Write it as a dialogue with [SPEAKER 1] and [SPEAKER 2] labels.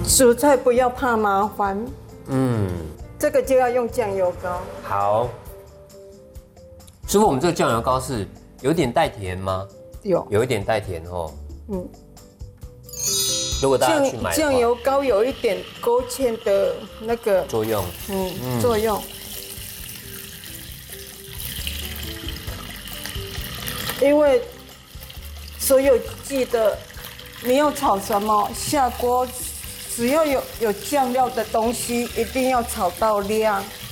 [SPEAKER 1] 煮菜不要怕麻烦。这个就要用酱油膏。
[SPEAKER 2] 好，师傅，我们这个酱油膏是有点带甜吗？有一点带甜哦。如果大家去买
[SPEAKER 1] 酱油膏有一点勾芡的那个
[SPEAKER 2] 作用，
[SPEAKER 1] 作用。因为所有记得你要炒什么，下锅只要有酱料的东西，一定要炒到亮。